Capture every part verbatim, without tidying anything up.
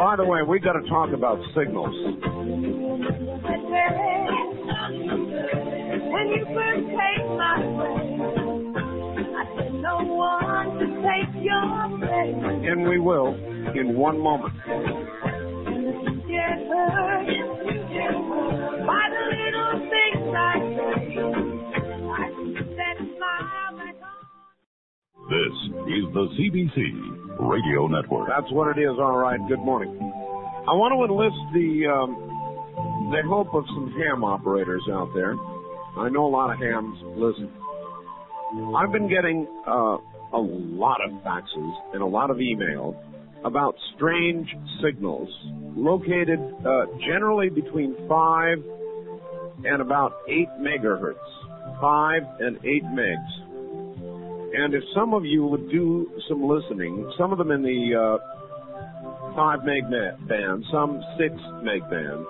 By the way, we got to talk about signals. When you first came my way, I said no one to take your place. And we will in one moment. And if you get hurt, by the little things I say, I can set smile back on. This is the C B C Radio Network. That's what it is. All right. Good morning. I want to enlist the um, the hope of some ham operators out there. I know a lot of hams listen. I've been getting uh, a lot of faxes and a lot of email about strange signals located uh, generally between five and about eight megahertz, five and eight megs. And if some of you would do some listening, some of them in the uh, five meg band, some six meg band,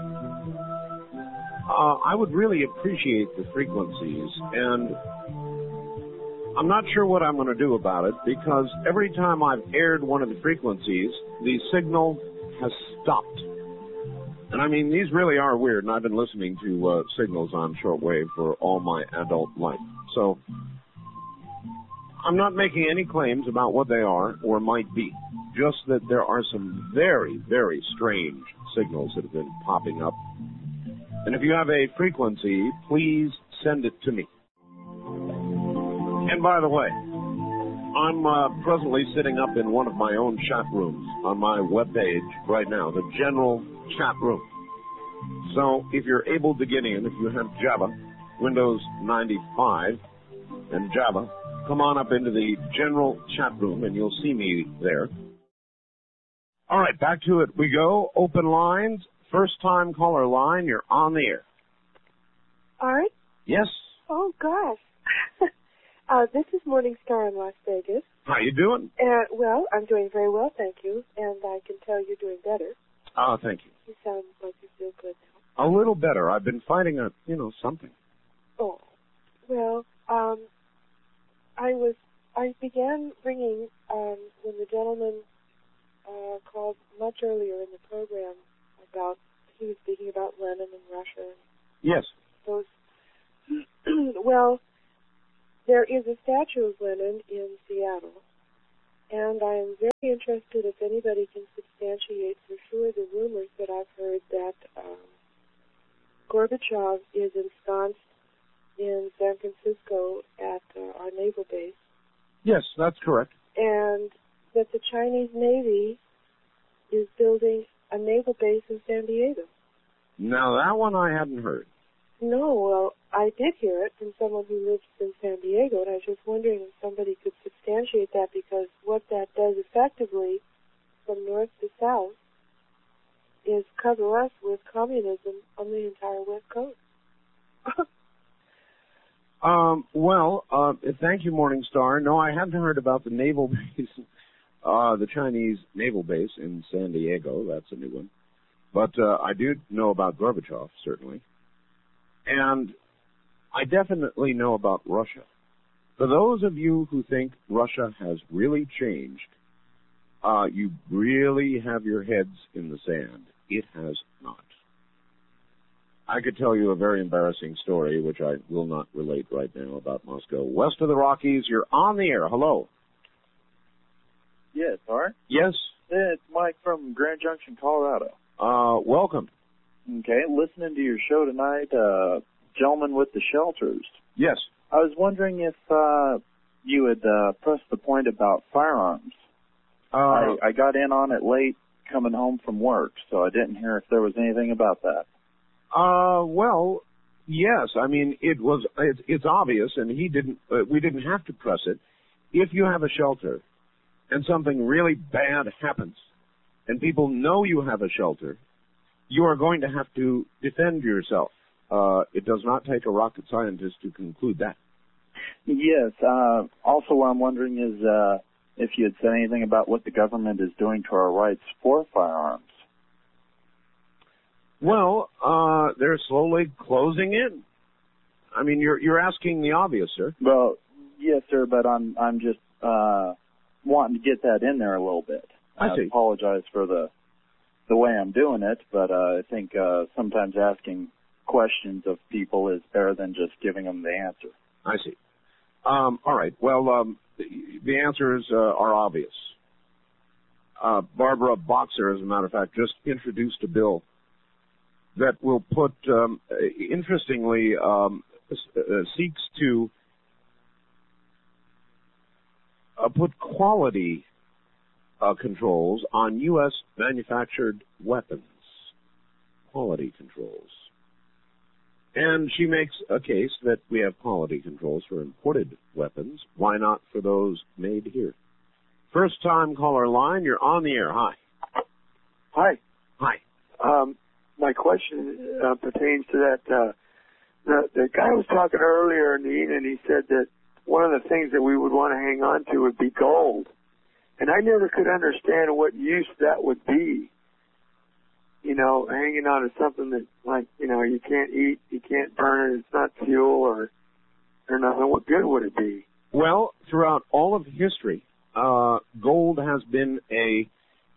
uh, I would really appreciate the frequencies. And I'm not sure what I'm going to do about it, because every time I've aired one of the frequencies, the signal has stopped. And I mean, these really are weird, and I've been listening to uh, signals on shortwave for all my adult life. So I'm not making any claims about what they are or might be, just that there are some very, very strange signals that have been popping up. And if you have a frequency, please send it to me. And by the way, I'm uh, presently sitting up in one of my own chat rooms on my webpage right now, the general chat room. So if you're able to get in, if you have Java, Windows ninety-five and Java, come on up into the general chat room and you'll see me there. All right, back to it we go. Open lines. First time caller line. You're on the air. Art? Yes. Oh, gosh. uh, this is Morning Star in Las Vegas. How you doing? Uh, well, I'm doing very well, thank you. And I can tell you're doing better. Oh, thank you. You sound like you feel good A now. little better. I've been fighting a, you know, something. Oh. Well, um... I was, I began ringing um, when the gentleman uh, called much earlier in the program about, he was speaking about Lenin and Russia. And yes. those. Well, there is a statue of Lenin in Seattle, and I am very interested if anybody can substantiate for sure the rumors that I've heard that um, Gorbachev is ensconced in San Francisco at uh, our naval base. Yes, that's correct. And that the Chinese Navy is building a naval base in San Diego. Now, that one I hadn't heard. No, well, I did hear it from someone who lives in San Diego, and I was just wondering if somebody could substantiate that, because what that does effectively from north to south is cover us with communism on the entire West Coast. Um, well, uh, thank you, Morningstar. No, I haven't heard about the naval base, uh, the Chinese naval base in San Diego. That's a new one. But uh, I do know about Gorbachev, certainly. And I definitely know about Russia. For those of you who think Russia has really changed, uh, you really have your heads in the sand. It has not. I could tell you a very embarrassing story, which I will not relate right now, about Moscow. West of the Rockies, you're on the air. Hello. Yes, Art? Yes? Yeah, it's Mike from Grand Junction, Colorado. Uh, welcome. Okay, listening to your show tonight, uh, Gentleman with the Shelters. Yes. I was wondering if uh, you had uh, pressed the point about firearms. Uh, I, I got in on it late coming home from work, so I didn't hear if there was anything about that. Uh, well, yes. I mean, it was, it's, it's obvious, and he didn't, uh, we didn't have to press it. If you have a shelter and something really bad happens and people know you have a shelter, you are going to have to defend yourself. Uh, it does not take a rocket scientist to conclude that. Yes. Uh, also, what I'm wondering is uh, if you had said anything about what the government is doing to our rights for firearms. Well, uh, they're slowly closing in. I mean, you're you're asking the obvious, sir. Well, yes, sir, but I'm I'm just uh, wanting to get that in there a little bit. I see. I apologize for the the way I'm doing it, but uh, I think uh, sometimes asking questions of people is better than just giving them the answer. I see. Um, all right. Well, um, the, the answers uh, are obvious. Uh, Barbara Boxer, as a matter of fact, just introduced a bill that will put, um, interestingly, um, uh, seeks to uh, put quality uh, controls on U S manufactured weapons. Quality controls. And she makes a case that we have quality controls for imported weapons. Why not for those made here? First time caller line, you're on the air. Hi. Hi. Hi. Um, my question uh, pertains to that. Uh, the, the guy was talking earlier, Dean, and he said that one of the things that we would want to hang on to would be gold. And I never could understand what use that would be. You know, hanging on to something that, like, you know, you can't eat, you can't burn it, it's not fuel or, or nothing. What good would it be? Well, throughout all of history, uh, gold has been a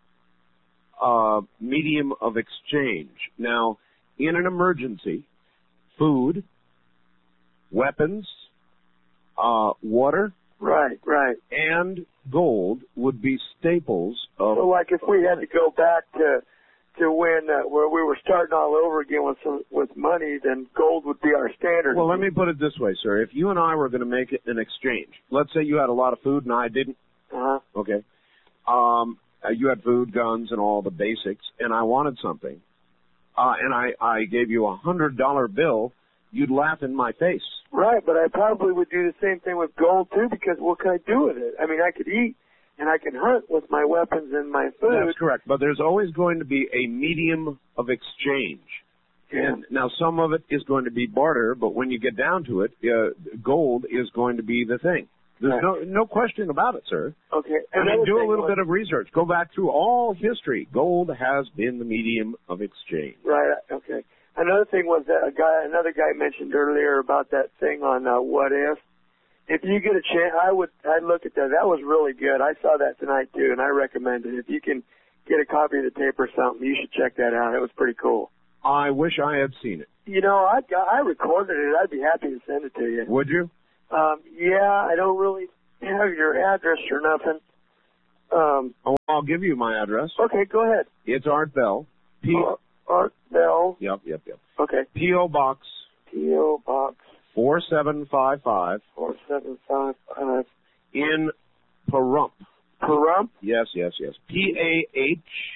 uh, medium of exchange. Now, in an emergency, food, weapons, uh, water, right, right, and gold would be staples of. So, like, if we had to go back to to when uh, where we were starting all over again with some, with money, then gold would be our standard. Well, let me put it this way, sir. If you and I were going to make it an exchange, let's say you had a lot of food and I didn't. Uh-huh. Okay. Um, uh, you had food, guns, and all the basics, and I wanted something, uh, and I, I gave you a hundred dollar bill, you'd laugh in my face. Right, but I probably would do the same thing with gold too, because what can I do with it? I mean, I could eat and I can hunt with my weapons and my food. That's correct, but there's always going to be a medium of exchange. Yeah. And now some of it is going to be barter, but when you get down to it, uh, gold is going to be the thing. There's right. no no question about it, sir. Okay. I mean, do a little was, bit of research. Go back through all history. Gold has been the medium of exchange. Right. Okay. Another thing was that a guy, another guy mentioned earlier about that thing on uh, What If. If you get a chance, I would, I'd look at that. That was really good. I saw that tonight too, and I recommend it. If you can get a copy of the tape or something, you should check that out. It was pretty cool. I wish I had seen it. You know, I I recorded it. I'd be happy to send it to you. Would you? Um, yeah, I don't really have your address or nothing. Um, oh, I'll give you my address. Okay, go ahead. It's Art Bell. P- uh, Art Bell. Yep, yep, yep. Okay. P O Box. P O Box. Four seven five five. Four seven five five. In Pahrump. Pahrump? Yes, yes, yes. P A H.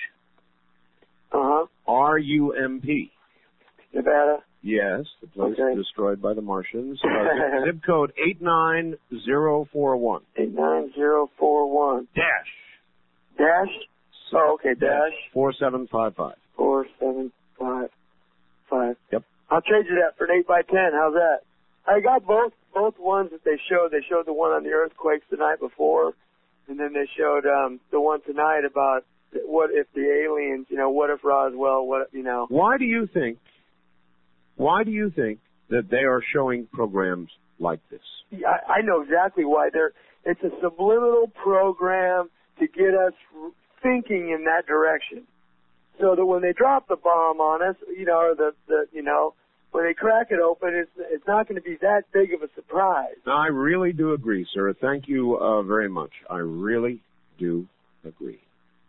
Uh huh. R U M P. Nevada. Yes, the place okay. destroyed by the Martians. Uh, zip, zip code eight nine zero four one. Eight nine zero four one. Dash. Dash. Oh, okay. Dash. Four seven five five. Four seven five five. Yep. I'll trade you that for an eight by ten. How's that? I got both both ones that they showed. They showed the one on the earthquakes the night before, and then they showed um the one tonight about what if the aliens, you know, what if Roswell, what, you know. Why do you think, why do you think that they are showing programs like this? Yeah, I, I know exactly why. They're, it's a subliminal program to get us thinking in that direction. So that when they drop the bomb on us, you know, or the, the you know, when they crack it open, it's it's not going to be that big of a surprise. No, I really do agree, sir. Thank you uh, very much. I really do agree.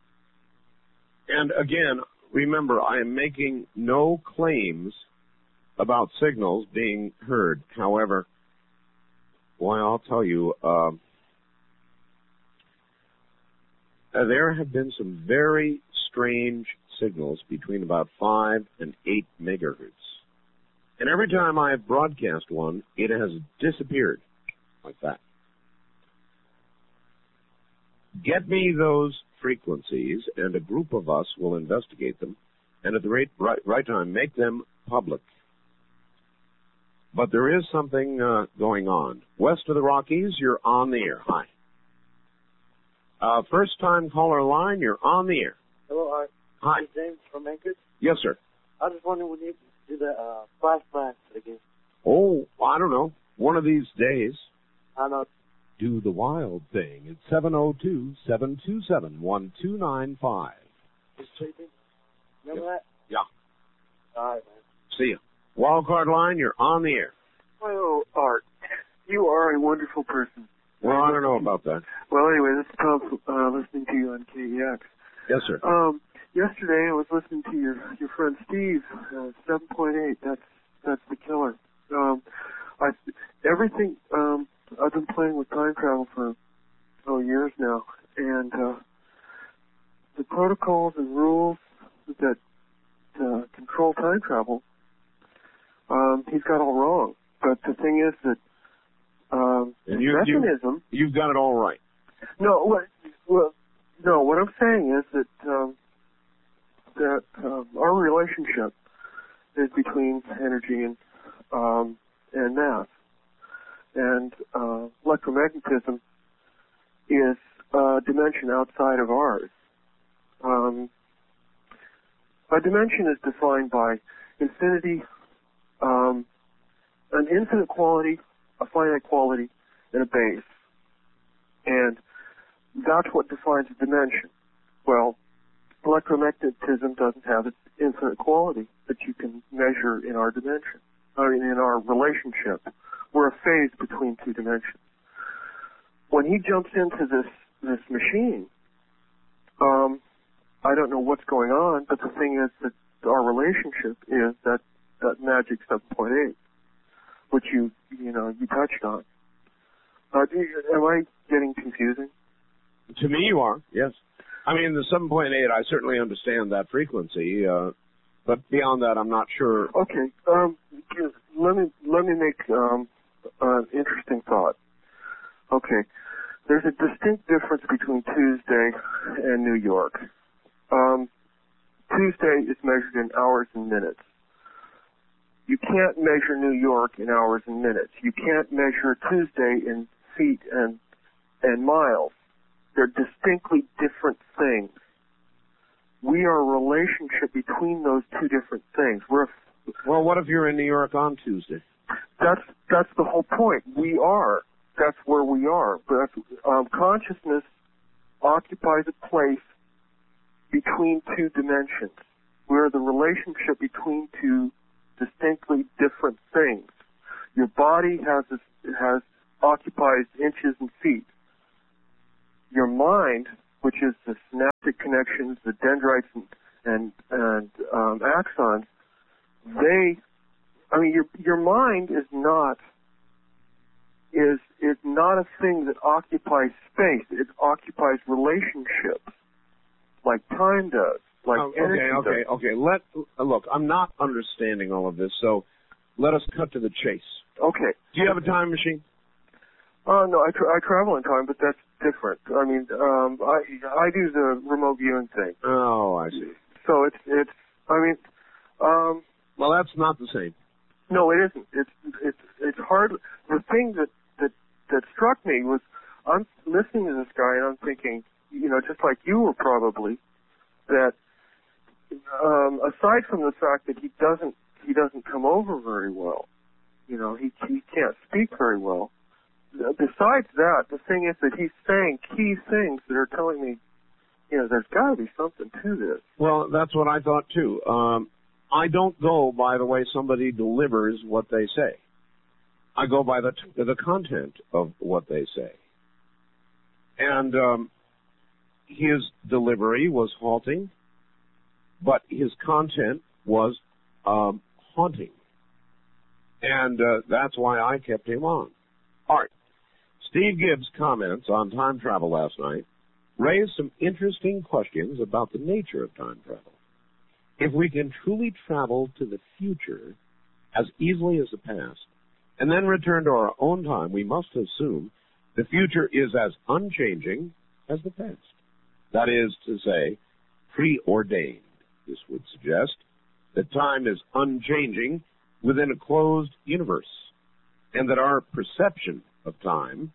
And again, remember, I am making no claims about signals being heard. However, well, I'll tell you, uh, there have been some very strange signals between about five and eight megahertz. And every time I have broadcast one, it has disappeared like that. Get me those frequencies, and a group of us will investigate them, and at the right, right, right time, make them public. But there is something uh, going on. West of the Rockies, you're on the air. Hi. Uh, first-time caller line, you're on the air. Hello, Art. Hi. This is James from Anchorage. Yes, sir. I was just wondering when you do the uh, flashback again. Oh, I don't know. One of these days. I know. Do the wild thing. It's seven oh two, seven two seven, one two nine five. Just trading? Remember that? Yeah. All right, man. See ya. Wildcard line, you're on the air. Hello, Art. You are a wonderful person. Well, I don't know about that. Well, anyway, this is Tom uh, listening to you on K E X. Yes, sir. Um, yesterday I was listening to your your friend Steve, uh, seven point eight. That's that's the killer. Um, I everything. Um, I've been playing with time travel for oh years now, and uh, the protocols and rules that uh, control time travel, um, he's got all wrong. But the thing is that um, and the you, mechanism. You, you've got it all right. No, what? Well, no. What I'm saying is that um, that um, our relationship is between energy and um, and mass, and uh, electromagnetism is a dimension outside of ours. Um, a dimension is defined by infinity, um, an infinite quality, a finite quality, and a base. And that's what defines a dimension. Well, electromagnetism doesn't have its infinite quality that you can measure in our dimension, I mean, in our relationship. We're a phase between two dimensions. When he jumps into this, this machine, um, I don't know what's going on, but the thing is that our relationship is that, that magic seven point eight, which you, you know, you touched on. Uh, do you, am I getting confusing? To me, you are, yes. I mean, the seven point eight, I certainly understand that frequency, uh, but beyond that, I'm not sure. Okay, um, let me, let me make, um, an interesting thought. Okay, there's a distinct difference between Tuesday and New York. Um, Tuesday is measured in hours and minutes. You can't measure New York in hours and minutes. You can't measure Tuesday in feet and, and miles. They're distinctly different things. We are a relationship between those two different things. We're a, well, what if you're in New York on Tuesday? That's that's the whole point. We are. That's where we are. But um, consciousness occupies a place between two dimensions. We're the relationship between two distinctly different things. Your body has this, has occupies inches and feet. Your mind, which is the synaptic connections, the dendrites and and, and um, axons, they, I mean, your your mind is not is is not a thing that occupies space. It occupies relationships, like time does, like oh, energy okay, okay, does. okay. Let uh, look. I'm not understanding all of this, so let us cut to the chase. Okay. Do you have a time machine? Oh, uh, no, I, tra- I travel in time, but that's different. I mean, um, I I do the remote viewing thing. Oh, I see. So it's it's. I mean, um. Well, that's not the same. No, it isn't. It's it's it's hard. The thing that that that struck me was I'm listening to this guy and I'm thinking, you know, just like you were probably, that um, aside from the fact that he doesn't he doesn't come over very well, you know, he he can't speak very well. Besides that, the thing is that he's saying key things that are telling me, you know, there's got to be something to this. Well, that's what I thought too. Um, I don't go by the way somebody delivers what they say. I go by the t- the content of what they say. And um, his delivery was halting, but his content was um, haunting. And uh, that's why I kept him on. All right. Steve Gibbs' comments on time travel last night raised some interesting questions about the nature of time travel. If we can truly travel to the future as easily as the past, and then return to our own time, we must assume the future is as unchanging as the past. That is to say, preordained. This would suggest that time is unchanging within a closed universe, and that our perception of time,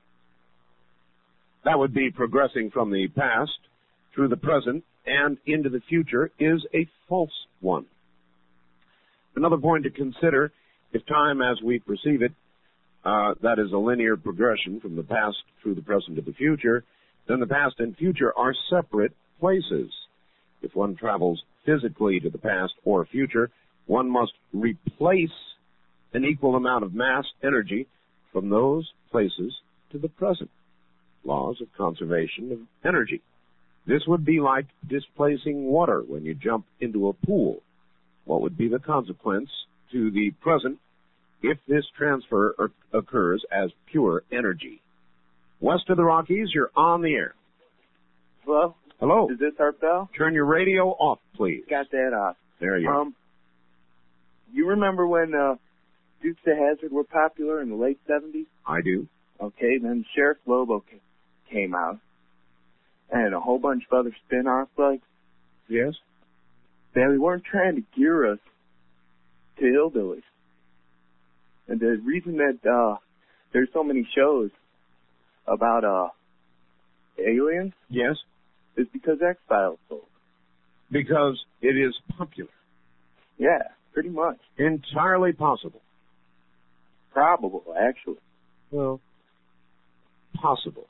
that would be progressing from the past through the present and into the future, is a false one. Another point to consider, if time as we perceive it, uh, that is a linear progression from the past through the present to the future, then the past and future are separate places. If one travels physically to the past or future, one must replace an equal amount of mass energy from those places to the present. Laws of conservation of energy. This would be like displacing water when you jump into a pool. What would be the consequence to the present if this transfer occurs as pure energy? West of the Rockies, you're on the air. Hello? Hello. Is this Art Bell? Turn your radio off, please. Got that off. There you um, go. You remember when uh, Dukes of Hazzard were popular in the late seventies? I do. Okay, then Sheriff Lobo came out, and a whole bunch of other spin-offs like. Yes? They weren't trying to gear us to hillbillies. And the reason that uh, there's so many shows about uh, aliens, yes, is because X-Files sold. Because it is popular. Yeah, pretty much. Entirely possible. Probable, actually. Well, possible.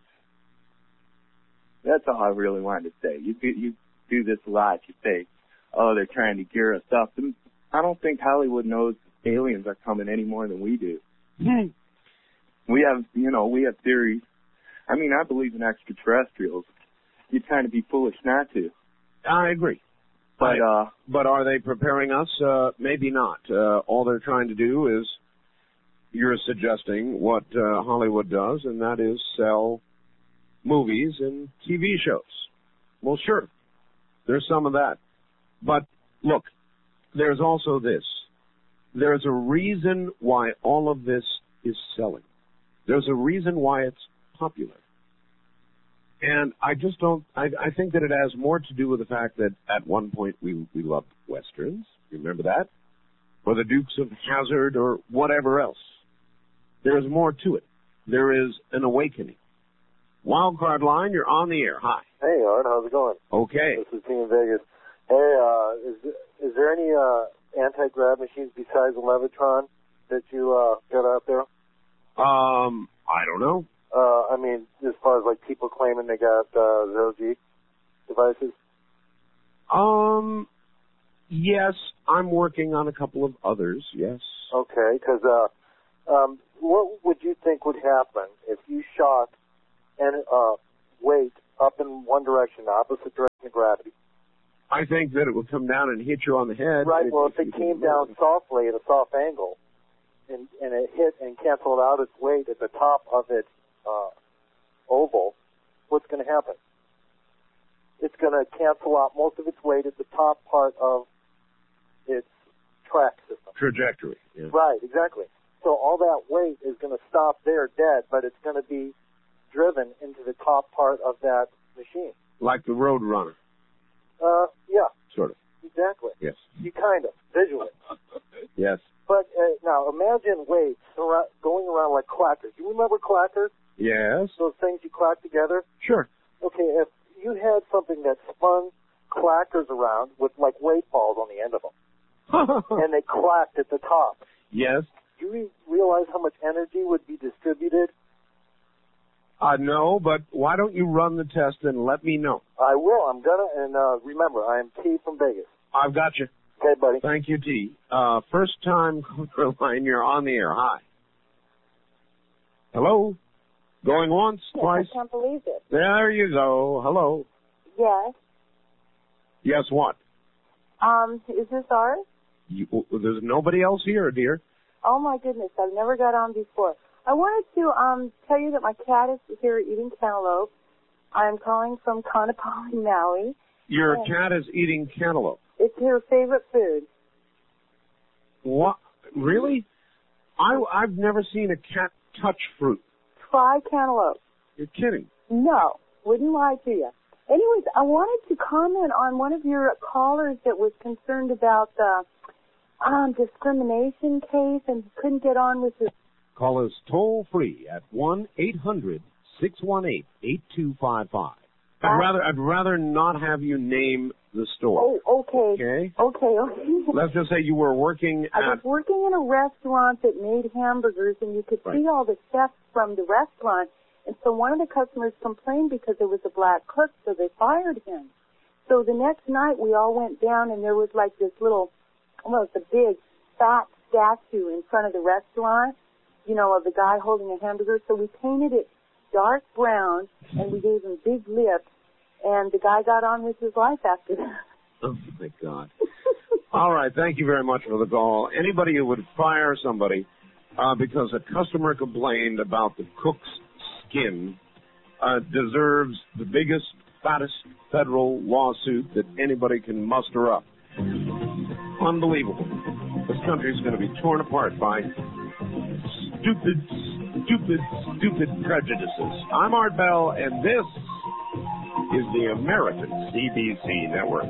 That's all I really wanted to say. You do, you do this a lot. You say, oh, they're trying to gear us up. And I don't think Hollywood knows aliens are coming any more than we do. Hmm. We have, you know, we have theories. I mean, I believe in extraterrestrials. You'd kind of be foolish not to. I agree. But, I, uh, but are they preparing us? Uh, maybe not. Uh, all they're trying to do is, you're suggesting what uh, Hollywood does, and that is sell movies and T V shows. Well, sure, there's some of that. But look, there's also this. There's a reason why all of this is selling. There's a reason why it's popular. And I just don't, I, I think that it has more to do with the fact that at one point we, we loved Westerns. Remember that? Or the Dukes of Hazzard or whatever else. There's more to it. There is an awakening. Wildcard line, you're on the air. Hi. Hey, Art, how's it going? Okay. This is Team Vegas. Hey, uh, is is there any uh, anti-grav machines besides the Levitron that you uh, got out there? Um, I don't know. Uh, I mean, as far as like people claiming they got uh, zero G devices. Um, yes, I'm working on a couple of others. Yes. Okay, because uh, um, what would you think would happen if you shot and uh, weight up in one direction, the opposite direction of gravity? I think that it would come down and hit you on the head. Right. Well, if it came down softly at a soft angle, and and it hit and canceled out its weight at the top of its uh, oval, what's going to happen? It's going to cancel out most of its weight at the top part of its track system. Trajectory. Yeah. Right. Exactly. So all that weight is going to stop there dead, but it's going to be driven into the top part of that machine. Like the Road Runner. Uh, yeah. Sort of. Exactly. Yes. You kind of, visually. Yes. But uh, now imagine weights around, going around like clackers. You remember clackers? Yes. Those things you clack together? Sure. Okay, if you had something that spun clackers around with like weight balls on the end of them, and they clacked at the top. Yes. Do you re- realize how much energy would be distributed? Uh, no, but why don't you run the test and let me know? I will. I'm gonna. And uh, remember, I am T from Vegas. I've got you. Okay, buddy. Thank you, T. Uh, first time caller line, you're on the air. Hi. Hello? Going once, yes, twice? I can't believe it. There you go. Hello. Yes. Yes, what? Um, is this ours? You, there's nobody else here, dear. Oh my goodness, I've never got on before. I wanted to um tell you that my cat is here eating cantaloupe. I'm calling from Kaanapali, Maui. Your and cat is eating cantaloupe. It's her favorite food. What? Really? I, I've never seen a cat touch fruit. Try cantaloupe. You're kidding. No, wouldn't lie to you. Anyways, I wanted to comment on one of your callers that was concerned about the um, discrimination case and couldn't get on with his... Call us toll free at one eight hundred six one eight eight two five five. I'd rather I'd rather not have you name the store. Oh, okay. Okay. Okay, okay. Let's just say you were working I at... was working in a restaurant that made hamburgers, and you could Right. see all the chefs from the restaurant. And so one of the customers complained because there was a black cook, so they fired him. So the next night we all went down and there was like this little, almost a big fat statue in front of the restaurant, you know, of the guy holding a hamburger. So we painted it dark brown and we gave him big lips, and the guy got on with his life after that. Oh, my God. All right. Thank you very much for the call. Anybody who would fire somebody uh, because a customer complained about the cook's skin uh, deserves the biggest, fattest federal lawsuit that anybody can muster up. Unbelievable. This country is going to be torn apart by stupid, stupid, stupid prejudices. I'm Art Bell, and this is the American C B C Network.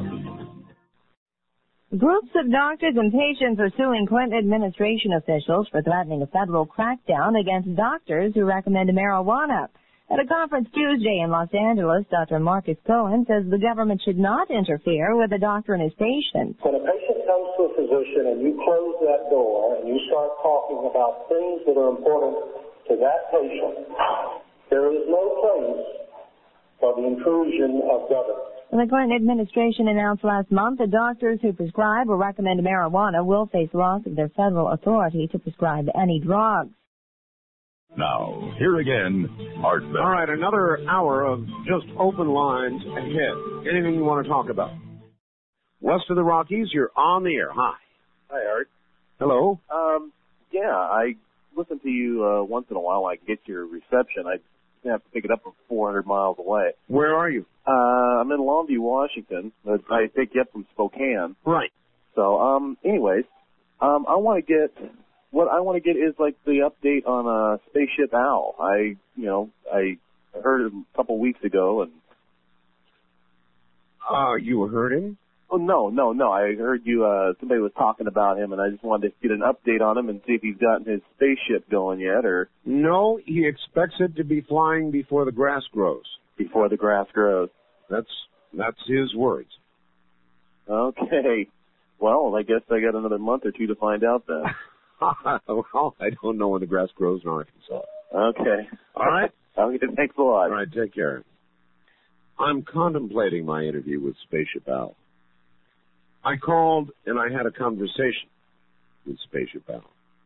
Groups of doctors and patients are suing Clinton administration officials for threatening a federal crackdown against doctors who recommend marijuana. At a conference Tuesday in Los Angeles, Doctor Marcus Cohen says the government should not interfere with a doctor and his patient. When a patient comes to a physician and you close that door and you start talking about things that are important to that patient, there is no place for the intrusion of government. The Clinton administration announced last month that doctors who prescribe or recommend marijuana will face loss of their federal authority to prescribe any drugs. Now, here again, Art Bell. All right, another hour of just open lines ahead. Anything you want to talk about? West of the Rockies, you're on the air. Hi. Hi, Art. Hello. Um, yeah, I listen to you uh, once in a while. I get your reception. I have to pick it up from four hundred miles away. Where are you? Uh, I'm in Longview, Washington, but I pick you up from Spokane. Right. So, um, anyways, um, I want to get, what I want to get is like the update on uh, Spaceship Al. I, you know, I heard it a couple weeks ago, and uh, you heard him? Oh no, no, no! I heard you. Uh, somebody was talking about him, and I just wanted to get an update on him and see if he's gotten his spaceship going yet, or no. He expects it to be flying before the grass grows. Before the grass grows. That's that's his words. Okay. Well, I guess I got another month or two to find out then. Well, I don't know when the grass grows in Arkansas. Okay. All right. Okay. Thanks a lot. All right. Take care. I'm contemplating my interview with Spaceship Al. I called and I had a conversation with Spaceship Al.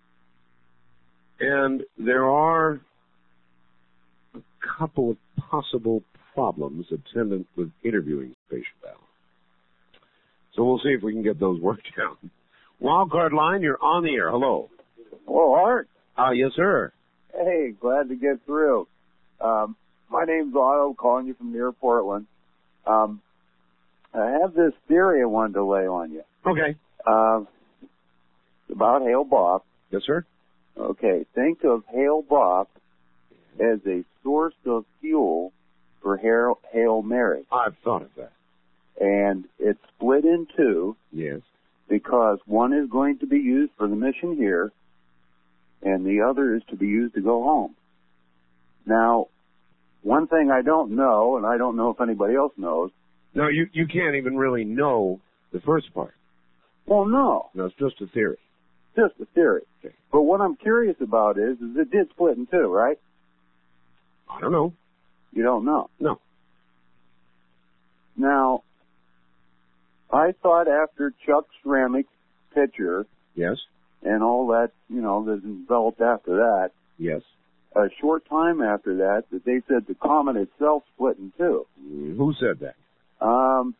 And there are a couple of possible problems attendant with interviewing Spaceship Al. So we'll see if we can get those worked out. Wildcard line, you're on the air. Hello. Hello, Art. Uh, yes, sir. Hey, glad to get through. Um, my name's Otto, calling you from near Portland. Um, I have this theory I wanted to lay on you. Okay. Uh, about Hale-Bopp. Yes, sir. Okay. Think of Hale-Bopp as a source of fuel for Hail, Hail Mary. I've thought of that. And it's split in two. Yes. Because one is going to be used for the mission here, and the other is to be used to go home. Now, one thing I don't know, and I don't know if anybody else knows. No, you, you can't even really know the first part. Well, no. No, it's just a theory. Just a theory. Okay. But what I'm curious about is, is it did split in two, right? I don't know. You don't know? No. Now, I thought after Chuck Schrammick's picture. Yes. And all that, you know, that developed after that. Yes. A short time after that, that they said the comet itself split in two. Who said that? Um,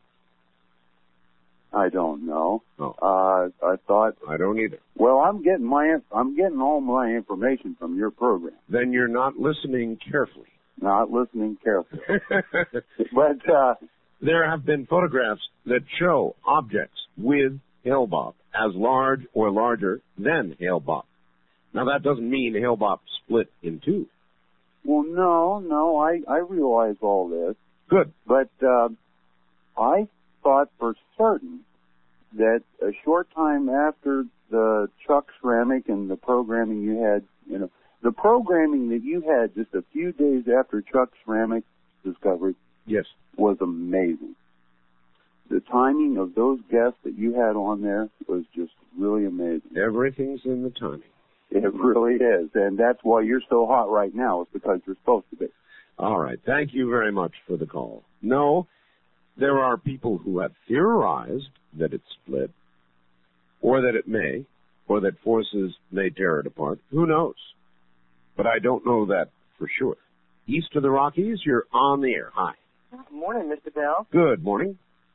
I don't know. Oh. Uh, I thought. I don't either. Well, I'm getting my, I'm getting all my information from your program. Then you're not listening carefully. Not listening carefully. But, uh, there have been photographs that show objects with Hale-Bopp as large or larger than Hale-Bopp. Now, that doesn't mean Hale-Bopp split in two. Well, no, no, I, I realize all this. Good. But uh, I thought for certain that a short time after the Chuck Schrammick and the programming you had, you know, the programming that you had just a few days after Chuck Schrammick's discovery. Yes. Was amazing. The timing of those guests that you had on there was just really amazing. Everything's in the timing. It really is. And that's why you're so hot right now, is because you're supposed to be. All right. Thank you very much for the call. No, There are people who have theorized that it's split, or that it may, or that forces may tear it apart. Who knows? But I don't know that for sure. East of the Rockies, you're on the air. Hi. Good morning, Mister Bell. Good morning.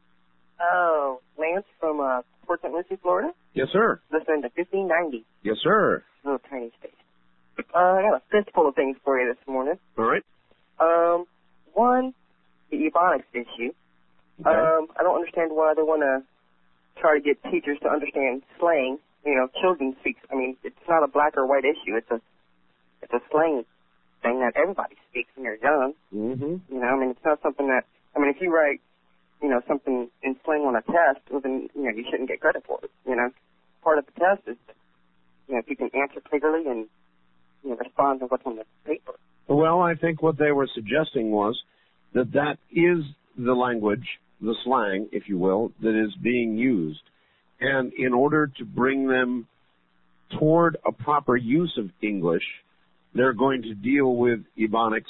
Oh, Lance from uh, Port Saint Lucie, Florida. Yes, sir. Listening to fifteen ninety. Yes, sir. Little tiny station. Uh, I got a fistful of things for you this morning. All right. Um, one, the Ebonics issue. Okay. Um, I don't understand why they want to try to get teachers to understand slang. You know, children speak. I mean, it's not a black or white issue. It's a, it's a slang thing that everybody speaks when they're young. Mm-hmm. You know, I mean, it's not something that. I mean, if you write, you know, something in slang on a test, well, then you know you shouldn't get credit for it. You know, part of the test is, you know, if you can answer clearly and you know respond to what's on the paper. Well, I think what they were suggesting was that that is the language, the slang, if you will, that is being used. And in order to bring them toward a proper use of English, they're going to deal with Ebonics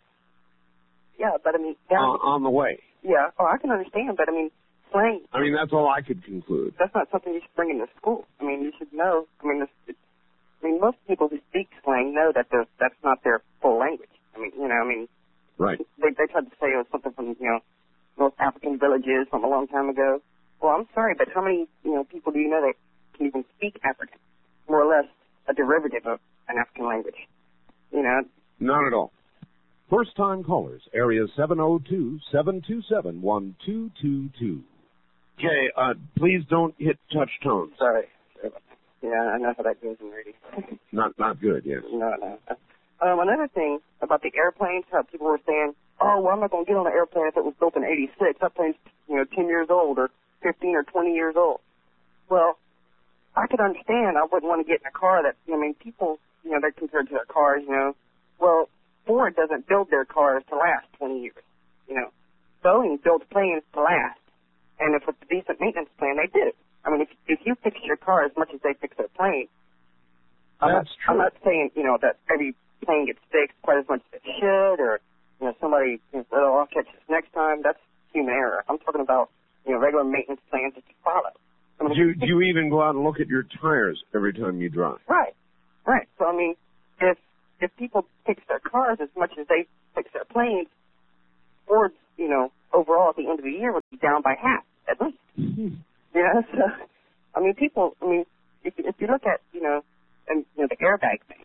Yeah, but I mean, yeah, on, on the way. yeah. Oh, I can understand, but I mean, slang. I mean, that's all I could conclude. That's not something you should bring into school. I mean, you should know. I mean, this, it's, I mean, most people who speak slang know that the, that's not their full language. I mean, you know, I mean, Right. they they tried to say it was something from you know North African villages from a long time ago. Well, I'm sorry, but how many you know people do you know that can even speak African? More or less a derivative of an African language. You know. Not at all. First-time callers, area seven oh two, seven two seven, one two two two. Okay, uh, please don't hit touch tone. Sorry. Yeah, I know how that goes in radio. Not not good, yes. No, no. Um, another thing about the airplanes, how people were saying, oh, well, I'm not going to get on an airplane if it was built in eighty-six. That plane's, you know, ten years old or fifteen or twenty years old. Well, I could understand. I wouldn't want to get in a car that, I mean, people, you know, they're compared to their cars, you know. Well, Ford doesn't build their cars to last twenty years, you know. Boeing builds planes to last. And if it's a decent maintenance plan, they do. I mean, if, if you fix your car as much as they fix their plane, I'm That's not, true. I'm not saying, you know, that every plane gets fixed quite as much as it should, or, you know, somebody, you know, I'll catch this next time. That's human error. I'm talking about, you know, regular maintenance plans that you follow. I mean, Do you, do you even go out and look at your tires every time you drive? Right, right. So, I mean, if if people fix their cars as much as they fix their planes, Ford, you know, overall at the end of the year would be down by half, at least. Mm-hmm. You know, so, I mean, people, I mean, if, if you look at, you know, and, you know, the airbag thing,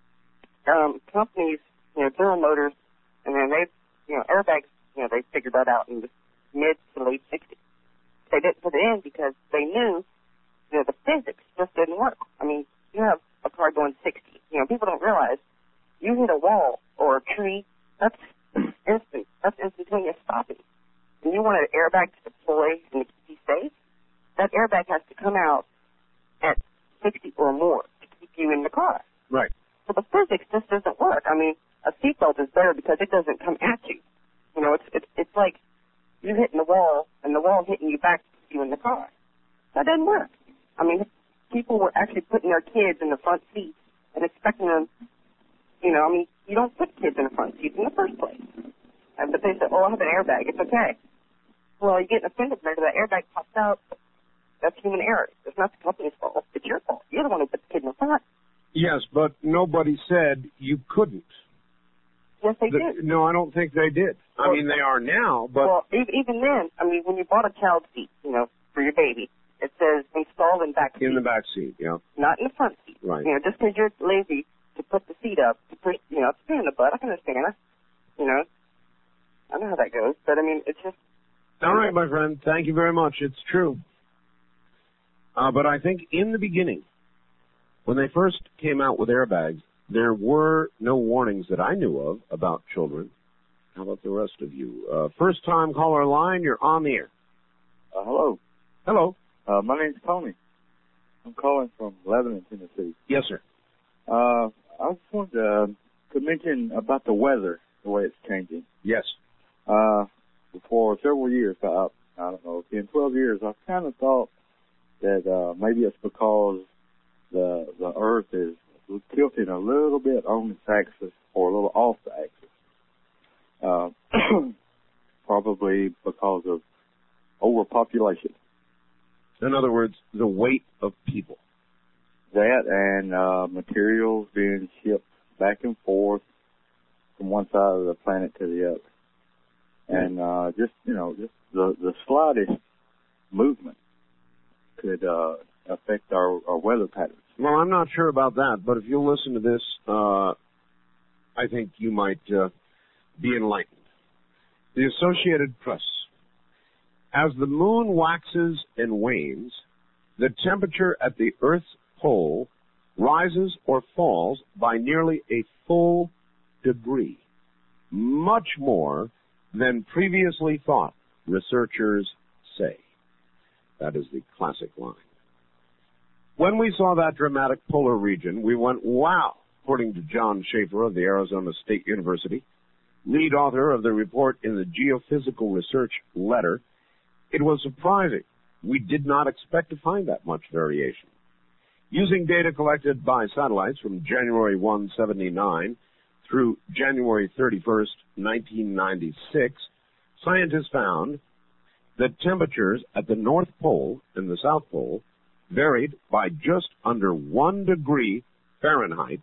um, companies, you know, General Motors, and then they, you know, airbags, you know, they figured that out in the mid to late sixties. They didn't put it in because they knew, you know, the physics just didn't work. I mean, you have a car going sixty. You know, people don't realize you hit a wall or a tree, that's instant, that's instantaneous stopping. And you want an airbag to deploy and to keep you safe, that airbag has to come out at sixty or more to keep you in the car. Right. So the physics just doesn't work. I mean, a seatbelt is better because it doesn't come at you. You know, it's it's it's like you hitting the wall and the wall hitting you back to keep you in the car. That doesn't work. I mean, people were actually putting their kids in the front seat and expecting them, you know, I mean, you don't put kids in the front seat in the first place. And but they said, oh, I have an airbag. It's okay. Well, you get offended because that airbag pops out. That's human error. It's not the company's fault. It's your fault. You're the one who put the kid in the front. Yes, but nobody said you couldn't. Yes, they The- did. No, I don't think they did. I Well, mean, they are now, but well, e- even then, I mean, when you bought a child seat, you know, for your baby, it says installed in back seat, in the back seat, yeah. not in the front seat. Right. You know, just because you're lazy to put the seat up, to push, you know, it's a pain in the butt. I can understand it. You know, I know how that goes, but I mean, it's just. All right, my friend. Thank you very much. It's true. Uh, but I think in the beginning, when they first came out with airbags, there were no warnings that I knew of about children. How about the rest of you? Uh, first-time caller line, you're on the air. Uh, hello. Hello. Uh, my name's Tony. I'm calling from Lebanon, Tennessee. Yes, sir. Uh, I just wanted to, to mention about the weather, the way it's changing. Yes. Uh, for several years, I, I don't know, ten, twelve years, I've kind of thought that uh, maybe it's because the the Earth is tilting a little bit on its axis or a little off the axis. Uh, probably because of overpopulation. In other words, the weight of people. That and uh, materials being shipped back and forth from one side of the planet to the other. And uh, just, you know, just the, the slightest movement could uh, affect our, our weather patterns. Well, I'm not sure about that, but if you'll listen to this, uh, I think you might uh, be enlightened. The Associated Press. As the moon waxes and wanes, the temperature at the Earth's pole rises or falls by nearly a full degree, much more than previously thought, researchers say. That is the classic line. When we saw that dramatic polar region, we went, wow, according to John Schaefer of the Arizona State University, lead author of the report in the Geophysical Research Letter. It was surprising. We did not expect to find that much variation. Using data collected by satellites from January first, seventy-nine through January thirty-first, nineteen ninety-six, scientists found that temperatures at the North Pole and the South Pole varied by just under one degree Fahrenheit.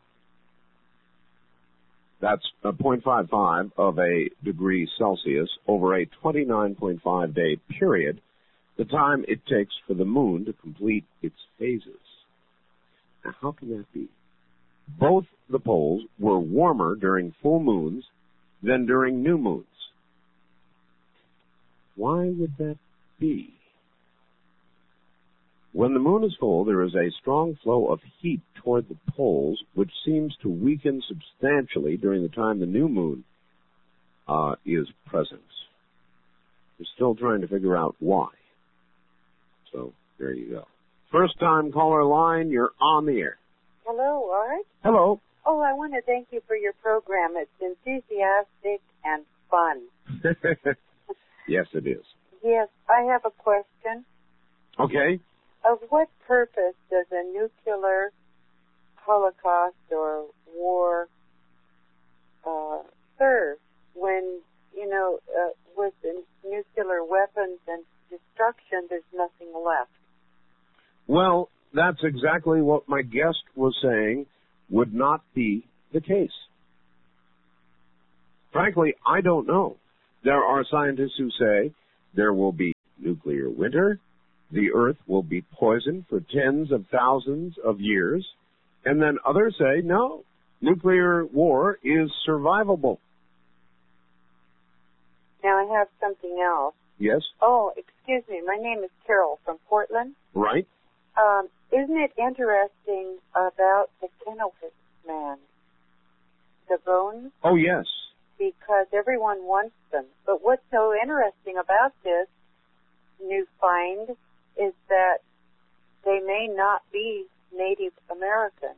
That's a zero point five five of a degree Celsius over a twenty-nine point five day period, the time it takes for the moon to complete its phases. Now, how can that be? Both the poles were warmer during full moons than during new moons. Why would that be? When the moon is full, there is a strong flow of heat toward the poles, which seems to weaken substantially during the time the new moon uh, is present. We're still trying to figure out why. So, there you go. First time caller line, you're on the air. Hello, Art. Hello. Oh, I want to thank you for your program. It's enthusiastic and fun. Yes, it is. Yes, I have a question. Okay. Of what purpose does a nuclear holocaust or war uh, serve when, you know, uh, with the nuclear weapons and destruction, there's nothing left? Well, that's exactly what my guest was saying would not be the case. Frankly, I don't know. There are scientists who say there will be nuclear winter, the Earth will be poisoned for tens of thousands of years, and then others say, no, nuclear war is survivable. Now I have something else. Yes? Oh, excuse me. My name is Carol from Portland. Right. Um, isn't it interesting about the Kennewick man? The bones? Oh, yes. Because everyone wants them. But what's so interesting about this new find is that they may not be Native American.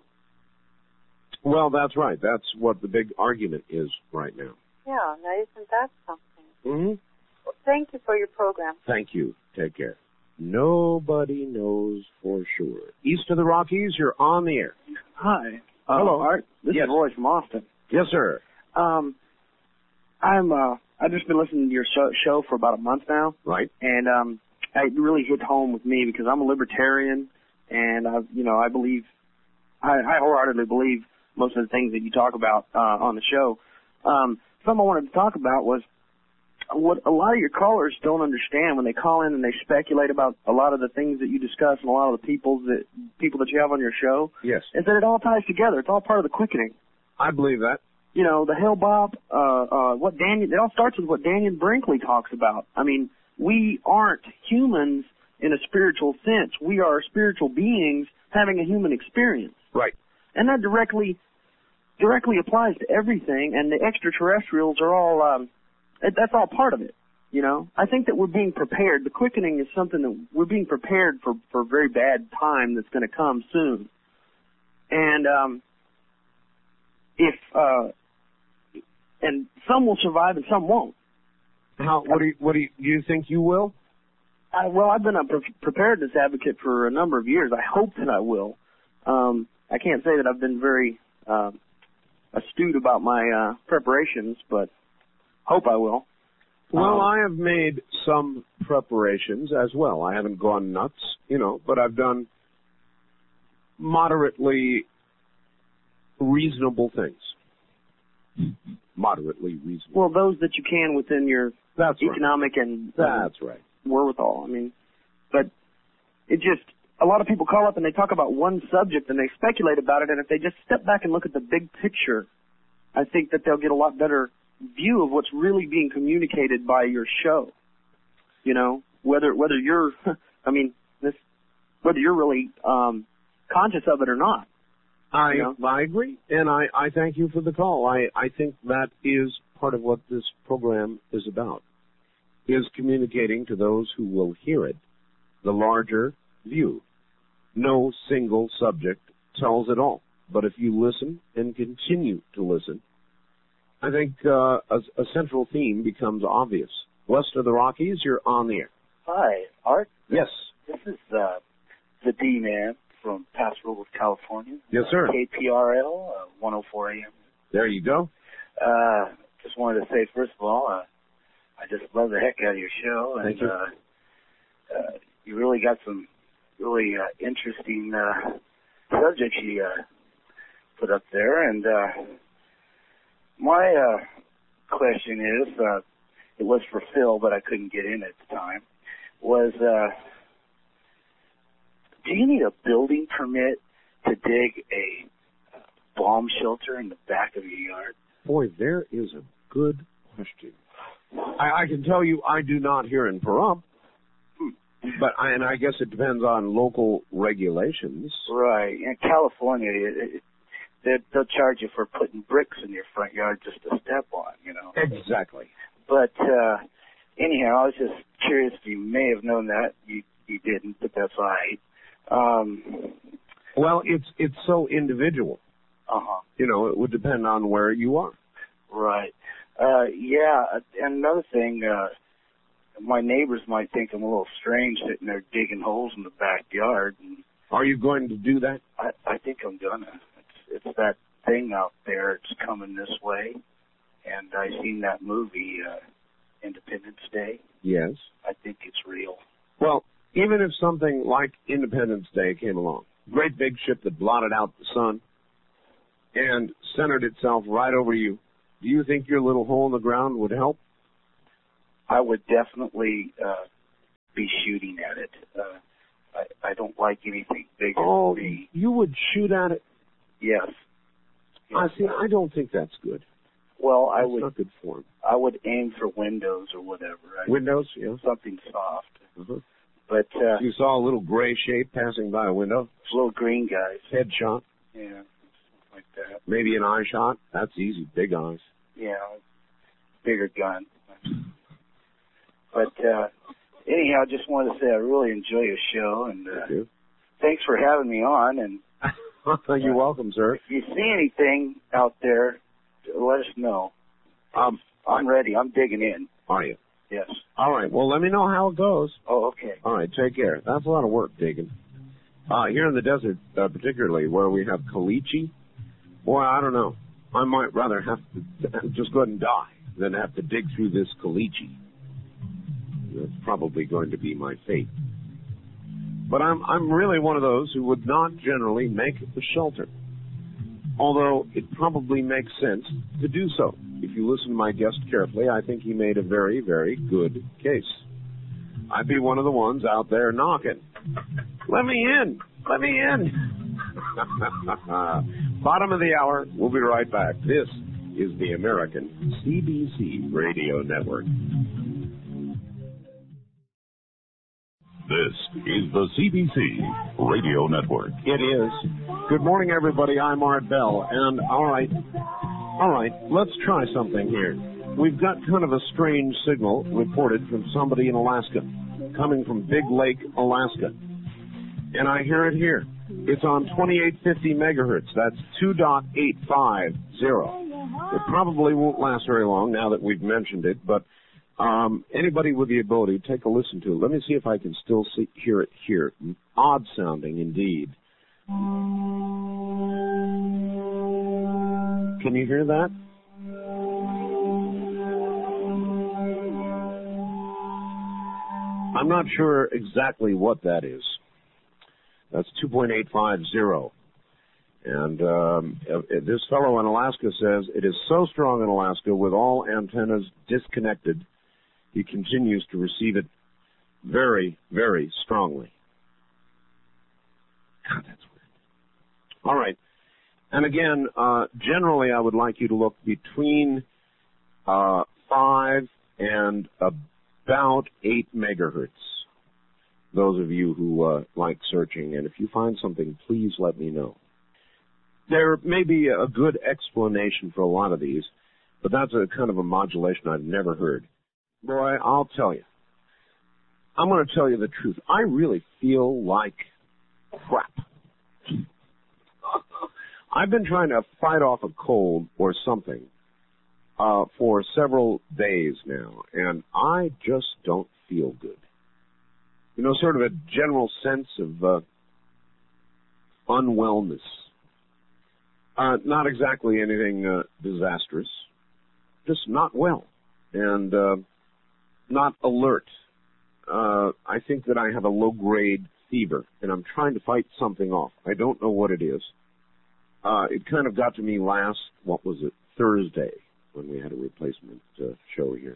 Well, that's right. That's what the big argument is right now. Yeah, now isn't that something? Mm-hmm. Well, thank you for your program. Thank you. Take care. Nobody knows for sure. East of the Rockies, you're on the air. Hi. Uh, Hello. Art. This Yes. is Roy from Austin. Yes, sir. Um, I'm, uh, I've just been listening to your show, show for about a month now. Right. And, um, it really hit home with me because I'm a libertarian and I, you know, I believe, I, I wholeheartedly believe most of the things that you talk about, uh, on the show. Um, something I wanted to talk about was what a lot of your callers don't understand when they call in and they speculate about a lot of the things that you discuss and a lot of the people that, people that you have on your show. Yes. Is that it all ties together. It's all part of the quickening. I believe that. You know, the Hell Bob, uh, uh, what Daniel, it all starts with what Daniel Brinkley talks about. I mean, we aren't humans in a spiritual sense. We are spiritual beings having a human experience. Right. And that directly, directly applies to everything, and the extraterrestrials are all, um, that's all part of it. You know, I think that we're being prepared. The quickening is something that we're being prepared for, for a very bad time that's going to come soon. And, um, if, uh, and some will survive and some won't. How? What do you? What do you? Do you think you will? I, well, I've been a pre- preparedness advocate for a number of years. I hope that I will. Um, I can't say that I've been very um, astute about my uh, preparations, but hope I will. Well, Um, I have made some preparations as well. I haven't gone nuts, you know, but I've done moderately reasonable things. Moderately reasonable. Well, those that you can within your That's right. economic and That's right. wherewithal. I mean, but it just, a lot of people call up and they talk about one subject and they speculate about it, and if they just step back and look at the big picture, I think that they'll get a lot better view of what's really being communicated by your show. You know, whether whether you're, I mean, this, whether you're really um, conscious of it or not. I You know? I agree, and I, I thank you for the call. I, I think that is part of what this program is about, is communicating to those who will hear it the larger view. No single subject tells it all, but if you listen and continue to listen, I think uh, a, a central theme becomes obvious. West of the Rockies, you're on the air. Hi, Art. Yes. This is uh, the D-Man from Paso Robles, California. Yes, sir. K P R L, uh, one oh four A M. There you go. Uh, just wanted to say, first of all, uh, I just love the heck out of your show. And, Thank you. Uh, uh, you really got some really uh, interesting uh, subjects you uh, put up there. And uh, my uh, question is, uh, it was for Phil, but I couldn't get in at the time, was uh, do you need a building permit to dig a bomb shelter in the back of your yard? Boy, there is a good question. I, I can tell you I do not here in Pahrump, but I, and I guess it depends on local regulations. Right. In California, it, it, they, they'll charge you for putting bricks in your front yard just to step on, you know. Exactly. But uh, anyhow, I was just curious if you may have known that. You you didn't, but that's all right. Um, Well, it's it's so individual. uh-huh. You know, it would depend on where you are. Right. Uh, yeah, and another thing, uh, my neighbors might think I'm a little strange sitting there digging holes in the backyard. And Are you going to do that? I, I think I'm gonna. It's, it's that thing out there. It's coming this way. And I seen that movie, uh, Independence Day. Yes. I think it's real. Well, even if something like Independence Day came along, great big ship that blotted out the sun and centered itself right over you, do you think your little hole in the ground would help? I would definitely uh, be shooting at it. Uh, I, I don't like anything bigger Oh, than me. you would shoot at it? Yes. I see. I don't think that's good. Well, I That's would. not good form. I would aim for windows or whatever. I, Windows, yeah. Something soft. Uh-huh. But uh, You saw a little gray shape passing by a window? little green guys. Headshot, Yeah, like that. maybe an eye shot. That's easy. Big eyes. Yeah, bigger gun. But uh, anyhow, just wanted to say I really enjoy your show, and uh, Thank you. thanks for having me on. And You're welcome, sir. if you see anything out there, let us know. Um, I'm ready. I'm digging in. Are you? Yes. All right. Well, let me know how it goes. Oh, okay. All right. Take care. That's a lot of work, digging. Uh, here in the desert, uh, particularly where we have caliche, boy, I don't know. I might rather have to just go ahead and die than have to dig through this caliche. That's probably going to be my fate. But I'm I'm really one of those who would not generally make a shelter. Although it probably makes sense to do so. If you listen to my guest carefully, I think he made a very, very good case. I'd be one of the ones out there knocking. Let me in! Let me in! Bottom of the hour. We'll be right back. This is the American C B C Radio Network. This is the C B C Radio Network. It is. Good morning, everybody. I'm Art Bell. And, all right, all right, let's try something here. We've got kind of a strange signal reported from somebody in Alaska, coming from Big Lake, Alaska. And I hear it here. It's on twenty-eight fifty megahertz. That's two point eight five zero. It probably won't last very long now that we've mentioned it, but um, anybody with the ability, take a listen to it. Let me see if I can still see, hear it here. Odd sounding indeed. Can you hear that? I'm not sure exactly what that is. That's two point eight five zero. And um, this fellow in Alaska says, it is so strong in Alaska with all antennas disconnected, he continues to receive it very, very strongly. God, that's weird. All right. And again, uh, generally I would like you to look between uh, five and about eight megahertz. Those of you who uh, like searching, and if you find something, please let me know. There may be a good explanation for a lot of these, but that's a kind of a modulation I've never heard. Boy, I'll tell you. I'm going to tell you the truth. I really feel like crap. I've been trying to fight off a cold or something uh, for several days now, and I just don't feel good. You know, sort of a general sense of uh, unwellness. Uh, not exactly anything uh, disastrous, just not well and uh, not alert. Uh, I think that I have a low-grade fever, and I'm trying to fight something off. I don't know what it is. Uh, it kind of got to me last, what was it, Thursday, when we had a replacement uh, show here.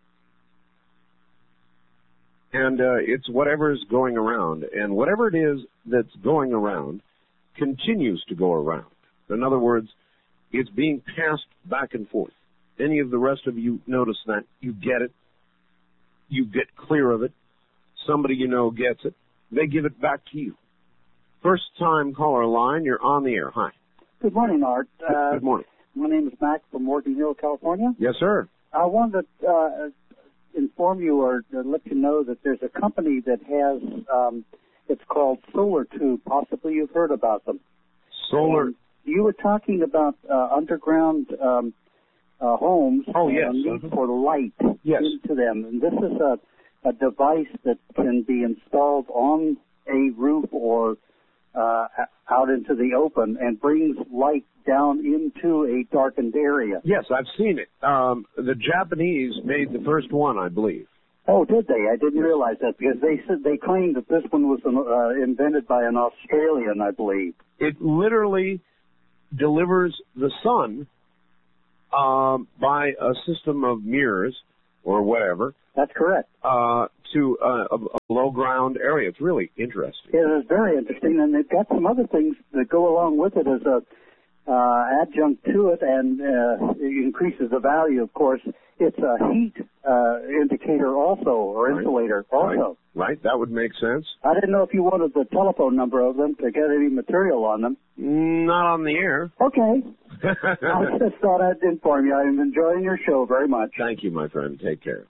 And uh, it's whatever is going around, and whatever it is that's going around continues to go around. In other words, it's being passed back and forth. Any of the rest of you notice that? You get it. You get clear of it. Somebody you know gets it. They give it back to you. First time caller line, you're on the air. Hi. Good morning, Art. Uh, Good morning. My name is Mac from Morgan Hill, California. Yes, sir. I wanted to uh, inform you or to let you know that there's a company that has, um, it's called Solar Tube. Possibly you've heard about them. Solar. And you were talking about uh, underground um, uh, homes oh, and yes. a need uh-huh. for light yes. into them. And this is a, a device that can be installed on a roof or uh, out into the open and brings light down into a darkened area. Yes, I've seen it. Um, the Japanese made the first one, I believe. Oh, did they? I didn't realize that because they said they claimed that this one was uh, invented by an Australian, I believe. It literally delivers the sun um, by a system of mirrors or whatever. That's correct. Uh, to uh, a, a low ground area. It's really interesting. It is very interesting, and they've got some other things that go along with it as a uh, adjunct to it, and uh, it increases the value, of course. It's a heat uh, indicator also, or right. insulator also. Right. right, that would make sense. I didn't know if you wanted the telephone number of them to get any material on them. Not on the air. Okay. I just thought I'd inform you. I'm enjoying your show very much. Thank you, my friend. Take care.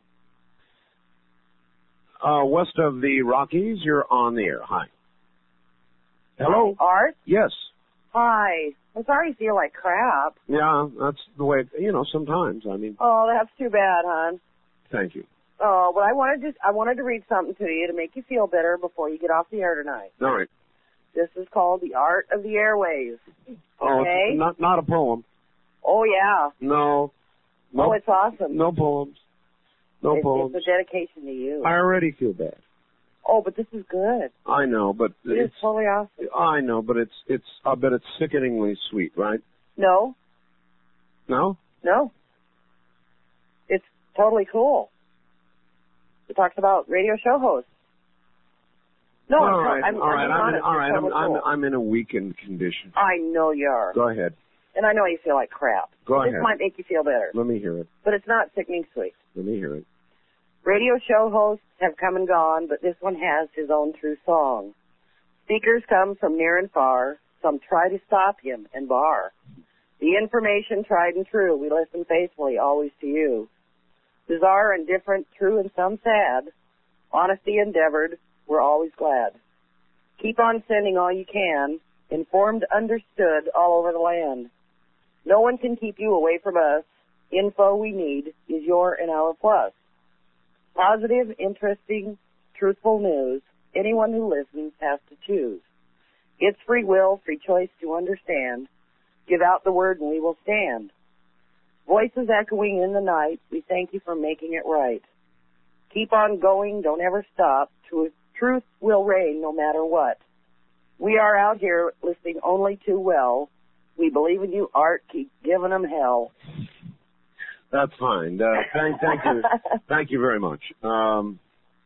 Uh, west of the Rockies, you're on the air. Hi. Hello? Art? Yes. Hi. I'm sorry you feel like crap. Yeah, that's the way, you know, sometimes, I mean. Oh, that's too bad, hon. Thank you. Oh, but I wanted to, I wanted to read something to you to make you feel better before you get off the air tonight. All right. This is called The Art of the Airwaves. Oh, okay? It's not, not a poem. Oh, yeah. No. No, oh, it's awesome. No poems. No it's, poems. It's a dedication to you. I already feel bad. Oh, but this is good. I know, but it it's, is totally awesome. I know, but it's it's. I bet it's sickeningly sweet, right? No. No. No. It's totally cool. It talks about radio show hosts. No, all I'm, right, I'm, all right, I'm, I'm in, in, all right. totally I'm, cool. I'm I'm in a weakened condition. I know you are. Go ahead. And I know you feel like crap. Go this ahead. This might make you feel better. Let me hear it. But it's not sickening sweet. Let me hear it. Radio show hosts have come and gone, but this one has his own true song. Speakers come from near and far. Some try to stop him and bar. The information tried and true. We listen faithfully, always to you. Bizarre and different, true and some sad. Honesty endeavored, we're always glad. Keep on sending all you can. Informed, understood, all over the land. No one can keep you away from us. Info we need is your and our plus. Positive, interesting, truthful news. Anyone who listens has to choose. It's free will, free choice to understand. Give out the word and we will stand. Voices echoing in the night, we thank you for making it right. Keep on going, don't ever stop. Truth, truth will reign no matter what. We are out here listening only too well. We believe in you, Art. Keep giving them hell. That's fine. Uh, thank, thank you, thank you very much. Um,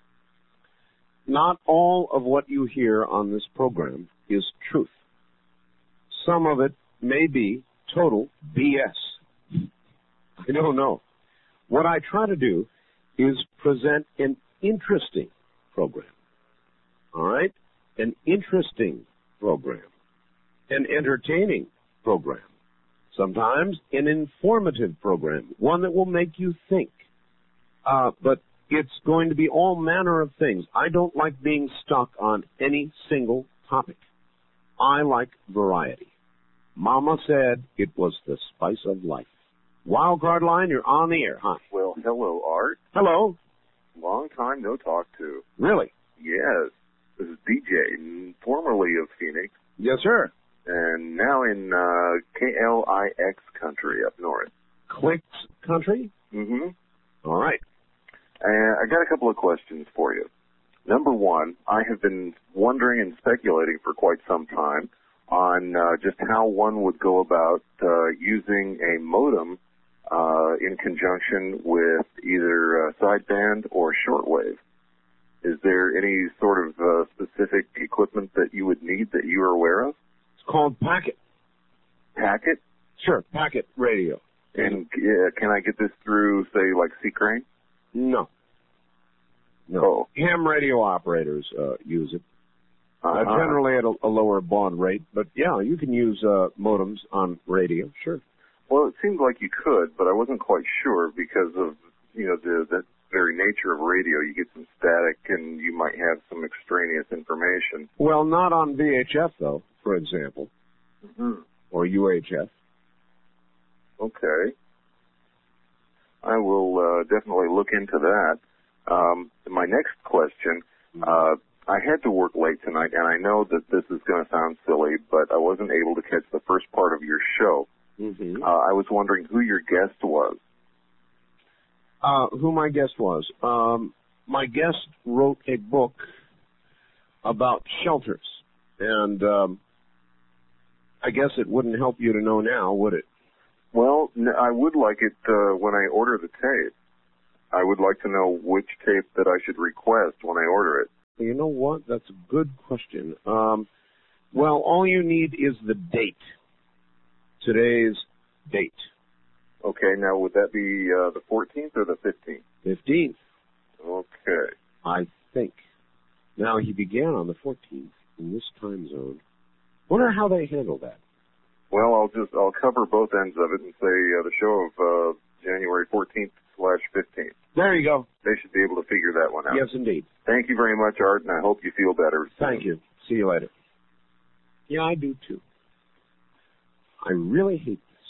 not all of what you hear on this program is truth. Some of it may be total B S. I don't know. What I try to do is present an interesting program. All right? An interesting program. An entertaining program. Sometimes an informative program. One that will make you think. Uh, but it's going to be all manner of things. I don't like being stuck on any single topic. I like variety. Mama said it was the spice of life. Wildcard line, you're on the air. Hi. Well, hello, Art. Hello. Long time no talk to. Really? Yes. This is D J, formerly of Phoenix. Yes, sir. And now in uh, K L I X country up north. Clicks country? Mm-hmm. All right. And I got a couple of questions for you. Number one, I have been wondering and speculating for quite some time on uh, just how one would go about uh, using a modem uh, in conjunction with either uh, sideband or shortwave. Is there any sort of uh, specific equipment that you would need that you are aware of? It's called Packet. Packet? Sure, Packet radio. And uh, can I get this through, say, like C-Crane? No. No. Oh. Ham radio operators uh, use it. Uh-huh. Uh, generally at a, a lower baud rate, but yeah, you can use uh, modems on radio, sure. Well, it seemed like you could, but I wasn't quite sure because of, you know, the, the very nature of radio. You get some static and you might have some extraneous information. Well, not on V H F, though, for example, mm-hmm. or U H F. Okay. I will uh, definitely look into that. Um, my next question, uh, I had to work late tonight, and I know that this is going to sound silly, but I wasn't able to catch the first part of your show. Mm-hmm. Uh, I was wondering who your guest was. Uh, who my guest was? Um, my guest wrote a book about shelters, and um, I guess it wouldn't help you to know now, would it? Well, n- I would like it uh, when I order the tape. I would like to know which tape that I should request when I order it. You know what? That's a good question. Um, well, all you need is the date. Today's date. Okay, now would that be uh, the fourteenth or the fifteenth? fifteenth. Okay. I think. Now, he began on the fourteenth in this time zone. Wonder how they handle that. Well, I'll just, I'll cover both ends of it and say uh, the show of uh, January fourteenth slash fifteenth. There you go. They should be able to figure that one out. Yes, indeed. Thank you very much, Art, and I hope you feel better. Thank you. See you later. Yeah, I do too. I really hate this.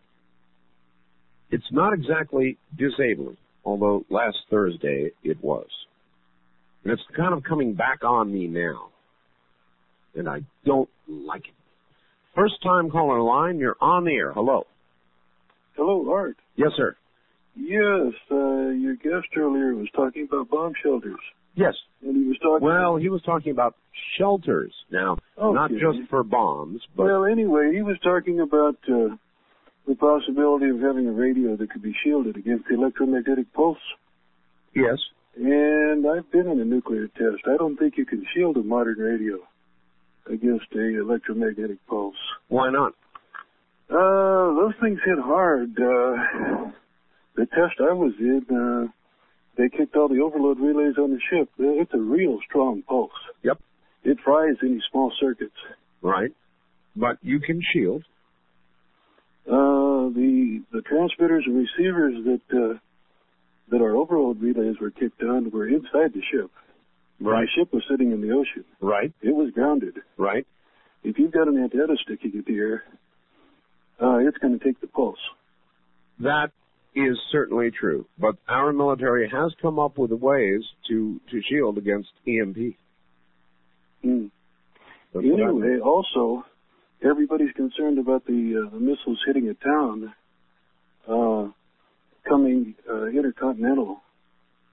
It's not exactly disabling, although last Thursday it was. And it's kind of coming back on me now. And I don't like it. First time caller line, you're on the air. Hello. Hello, Art. Yes, sir. Yes, uh, your guest earlier was talking about bomb shelters. Yes. And he was talking Well, he was talking about shelters. Now, Okay. not just for bombs, but... Well, anyway, he was talking about uh, the possibility of having a radio that could be shielded against the electromagnetic pulse. Yes. And I've been in a nuclear test. I don't think you can shield a modern radio against a electromagnetic pulse. Why not? Uh, those things hit hard. Uh, the test I was in, uh, they kicked all the overload relays on the ship. It's a real strong pulse. Yep. It fries any small circuits. Right. But you can shield. Uh, the the transmitters and receivers that uh, that our overload relays were kicked on were inside the ship. Right. The ship was sitting in the ocean. Right. It was grounded. Right. If you've got an antenna sticking in the air, uh, it's going to take the pulse. That is certainly true. But our military has come up with ways to, to shield against E M P. Mm. That's what I Anyway, mean. also, everybody's concerned about the, uh, the missiles hitting a town uh, coming uh, intercontinental.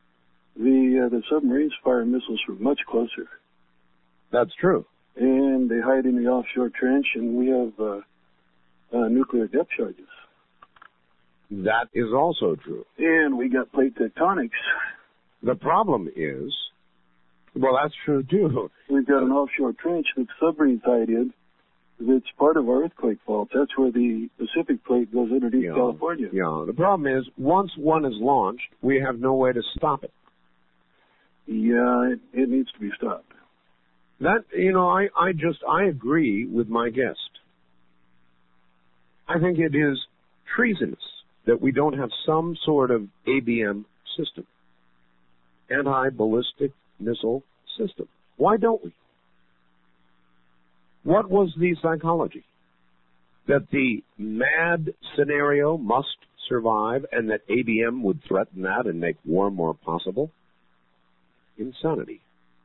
the uh, the submarines fire missiles from much closer. That's true. And they hide in the offshore trench, and we have uh, uh, nuclear depth charges. That is also true. And we got plate tectonics. The problem is, well, that's true too. We've got an offshore trench that submarines hide in. It's part of our earthquake fault. That's where the Pacific plate goes underneath Yeah. California. Yeah. The problem is, once one is launched, we have no way to stop it. Yeah, it, it needs to be stopped. That, you know, I, I just, I agree with my guest. I think it is treasonous that we don't have some sort of A B M system, anti-ballistic missile system. Why don't we? What was the psychology? That the MAD scenario must survive and that A B M would threaten that and make war more possible? Insanity.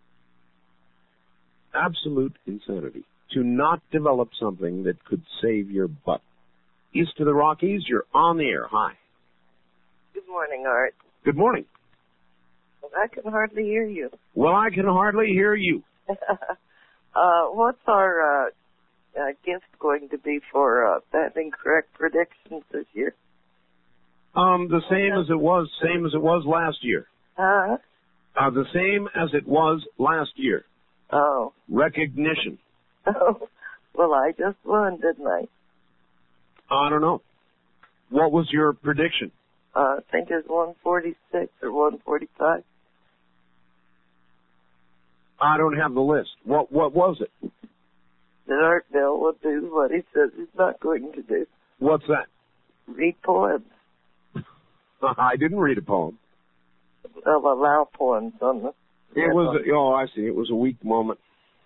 Absolute insanity. To not develop something that could save your butt. East of the Rockies, you're on the air. Hi. Good morning, Art. Good morning. I can hardly hear you. Well, I can hardly hear you. uh, what's our uh, uh, gift going to be for uh, having correct predictions this year? Um, the same as it was, same as it was last year. Huh? Uh, the same as it was last year. Oh. Recognition. Oh. Well, I just won, didn't I? I don't know. What was your prediction? Uh, I think it's one forty-six or one forty-five. I don't have the list. What what was it? That Art Bell will do what he says he's not going to do. What's that? Read poems. I didn't read a poem. I'll allow poems on the... It was, a, oh, I see. It was a weak moment.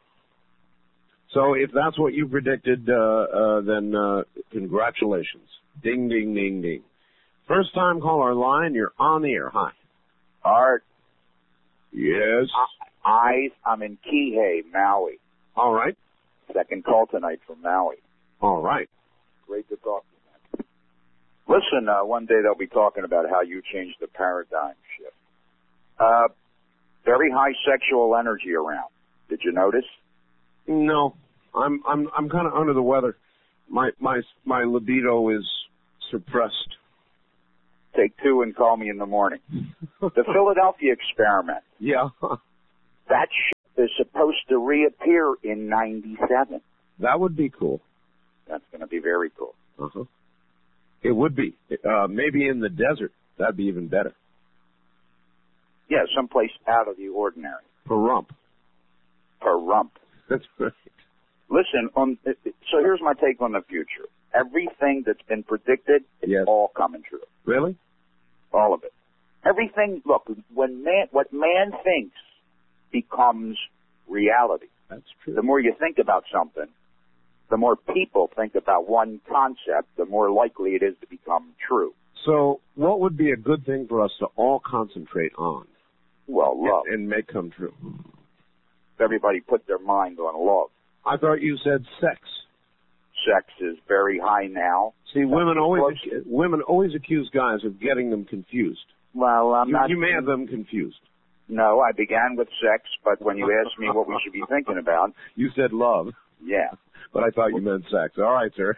So if that's what you predicted, uh, uh, then uh, congratulations. Ding, ding, ding, ding. First time caller line, you're on the air. Hi. Art. Yes. I, I'm in Kihei, Maui. All right. Second call tonight from Maui. All right. Great to talk to you, man. Listen, uh, one day they'll be talking about how you changed the paradigm shift. Uh, very high sexual energy around. Did you notice? No, I'm I'm I'm kind of under the weather. My my my libido is suppressed. Take two and call me in the morning. The Philadelphia experiment. Yeah. That ship is supposed to reappear in ninety-seven. That would be cool. That's going to be very cool. Uh-huh. It would be. Uh, maybe in the desert. That'd be even better. Yeah, someplace out of the ordinary. Pahrump. Pahrump. That's right. Listen, on, so here's my take on the future. Everything that's been predicted is yes. all coming true. Really? All of it. Everything, look, when man, what man thinks becomes reality. That's true. The more you think about something, the more people think about one concept, the more likely it is to become true. So what would be a good thing for us to all concentrate on? Well, love. And, and make come true. Everybody put their mind on love. I thought you said sex. Sex is very high now. See, women always ac- women always accuse guys of getting them confused. Well, I'm you, not... You may have them confused. No, I began with sex, but when you asked me what we should be thinking about... You said love. Yeah. But I thought you meant sex. All right, sir.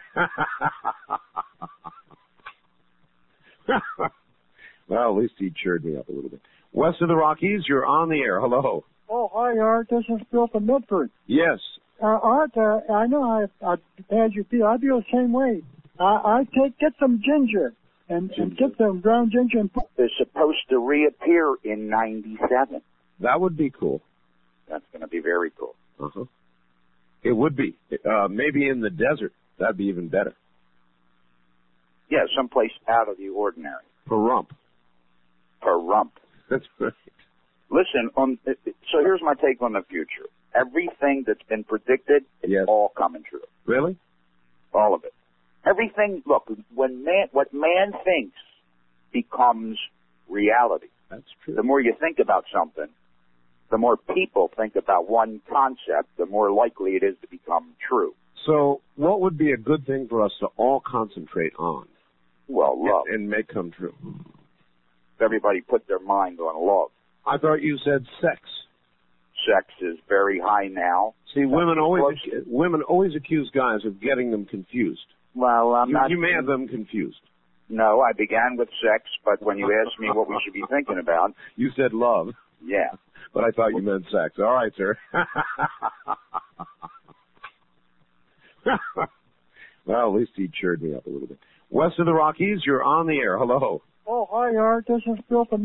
Well, at least he cheered me up a little bit. West of the Rockies, you're on the air. Hello. Oh, hi, Art. This is Bill from Medford. Yes. Uh, Art, uh, I know I, I, as you feel, I feel the same way. I, I take get some ginger and, and get some ground ginger and put. They're supposed to reappear in ninety-seven. That would be cool. That's going to be very cool. Uh huh. It would be. Uh, maybe in the desert. That'd be even better. Yeah, someplace out of the ordinary. Pahrump. Pahrump. That's right. Listen, on, so here's my take on the future. Everything that's been predicted is yes. all coming true. Really? All of it. Everything, look, when man, what man thinks becomes reality. That's true. The more you think about something, the more people think about one concept, the more likely it is to become true. So what would be a good thing for us to all concentrate on? Well, love. And, and make come true. Everybody put their mind on love. I thought you said sex. Sex is very high now. See, women always women always accuse guys of getting them confused. Well, I'm you, not. You may have them confused. No, I began with sex, but when you asked me what we should be thinking about, you said love. Yeah. But I thought you meant sex. All right, sir. Well, at least he cheered me up a little bit. West of the Rockies, you're on the air. Hello. Oh, hi, Art. This is Bill from